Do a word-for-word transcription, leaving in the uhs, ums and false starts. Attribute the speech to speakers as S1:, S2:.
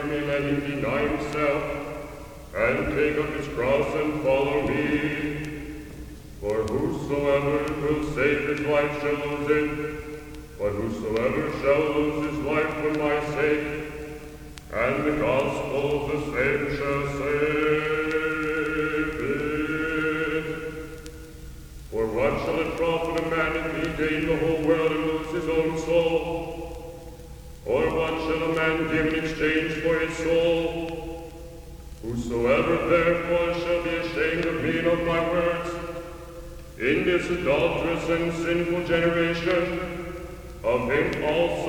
S1: me, let him deny himself, and take up his cross and follow me. For whosoever will save his life shall lose it, but whosoever shall lose his life for my sake, and the gospel of the same shall save it. For what shall it profit a man if he gain the whole world and lose his own soul? Or what shall a man give in exchange for his soul? Whosoever therefore shall be ashamed of me and of my words, in this adulterous and sinful generation, of him also